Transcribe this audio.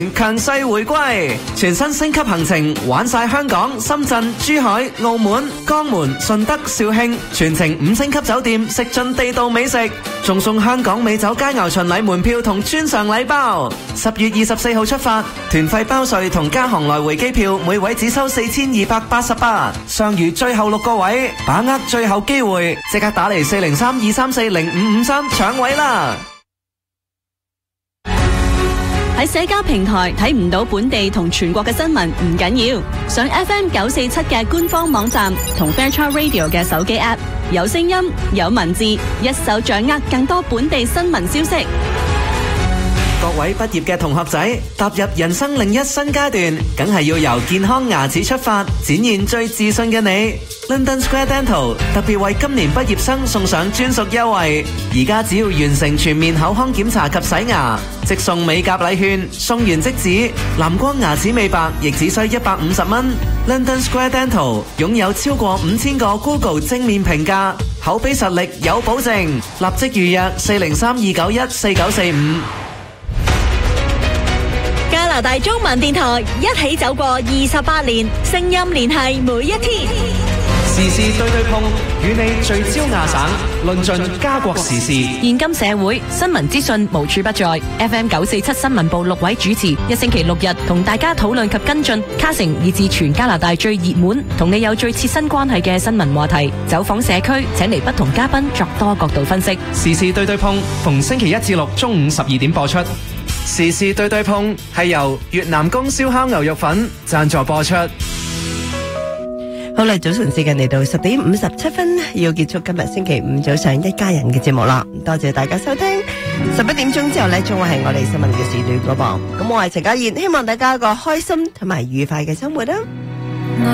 強勢回歸，全新升級行程，玩晒香港、深圳、珠海、澳門、江門、順德、肇慶，全程5星級酒店，食盡地道美食，仲送香港美酒佳肴巡禮門票同專上禮包。10月24號出發，團費包稅同加航來回機票，每位只收4288，尚餘最後6個位，把握最後機會，即刻打嚟403-234-0553搶位啦！ 喺社交平台睇唔到本地同全國嘅新聞唔緊要，上 FM 947嘅官方網站同 Fairchild Radio 嘅手機 App， 有聲音有文字，一手掌握更多本地新聞消息。 各位畢業嘅同學仔，踏入人生另一新階段，梗係要由健康牙齒出發，展現最自信嘅你。London Square Dental 特別為今年畢業生送上專屬優惠，而家只要完成全面口腔檢查及洗牙，即送美甲禮券，送完即止。藍光牙齒美白亦只需150蚊。London Square Dental 擁有超過5000個 Google 正面評價，口碑實力有保證，立即預約403-291-4945。 加拿大中文電台一起走過28年，聲音聯繫每一天。 時事對對碰，與你聚焦亞省，論盡加國時事。 現今社會新聞資訊無處不在。FM 947新聞部6位主持，一星期6日同大家討論及跟進卡城以至全加拿大最熱門同你有最切身關係嘅新聞話題。走訪社區，請嚟不同嘉賓作多角度分析。 時事對對碰，逢星期1至6中午12點播出。時事對對碰係由越南宮燒烤牛肉粉贊助播出。 好啦，早晨時間嚟到10點57分，要結束今日星期5早上一家人嘅節目啦。多謝大家收聽。11點鐘之後呢，仲會係我哋新聞嘅時段嗰噃。咁我係陳家燕，希望大家有個開心同埋愉快嘅生活啦。